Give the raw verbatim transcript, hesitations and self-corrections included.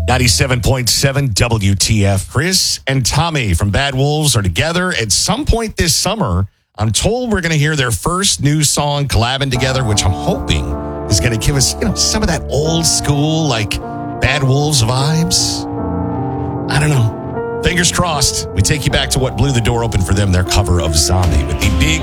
ninety-seven point seven W T F. Chris and Tommy from Bad Wolves are together at some point this summer. I'm told we're going to hear their first new song collabing together, which I'm hoping is going to give us, you know, some of that old school, like, Bad Wolves vibes. I don't know. Fingers crossed. We take you back to what blew the door open for them, their cover of Zombie, with the big